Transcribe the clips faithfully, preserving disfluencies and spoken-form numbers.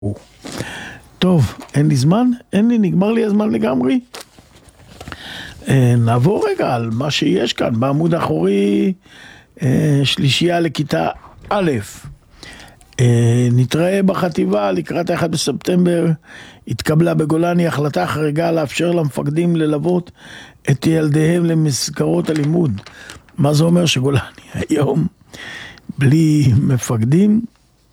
טוב, אין לי זמן? אין לי, נגמר לי הזמן לגמרי. נעבור רגע על מה שיש כאן בעמוד האחורי, שלישייה לכיתה א'. נתראה בחטיבה לקראת האחד בספטמבר. התקבלה בגולני החלטה חריגה לאפשר למפקדים ללוות את ילדיהם למסגרות הלימוד. מה זה אומר שגולני היום בלי מפקדים?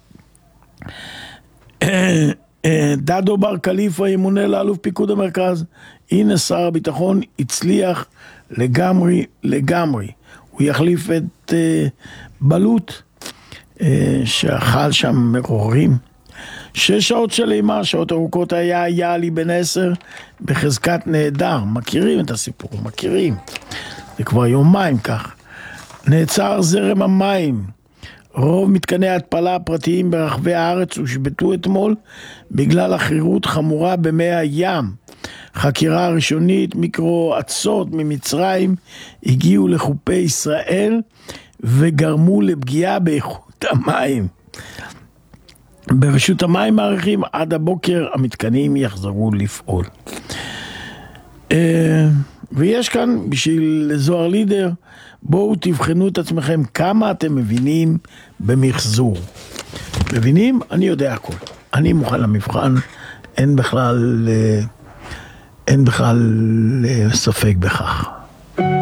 דדו בר קליפה ימונה לאלוף פיקוד המרכז. הנה שר הביטחון הצליח לגמרי לגמרי. הוא יחליף את בלוט שאכל שם מרורים. שש שעות של אימה, שעות ארוכות. היה יאלי בן עשר בחזקת נהדר. מכירים את הסיפור, מכירים. זה כבר יומיים כך. נעצר זרם המים. רוב מתקני ההתפלה הפרטיים ברחבי הארץ הושבתו אתמול בגלל החירות חמורה במי הים. חקירה ראשונית, מיקרו עצות ממצרים הגיעו לחופי ישראל וגרמו לפגיעה באיכות המים. ברשות המים מעריכים עד הבוקר המתקנים יחזרו לפעול. ויש כאן בשביל זוהר לידר, בואו תבחנו את עצמכם כמה אתם מבינים במחזור. מבינים? אני יודע הכל. אני מוכן למבחן, אין בכלל, אין בכלל ספק בכך.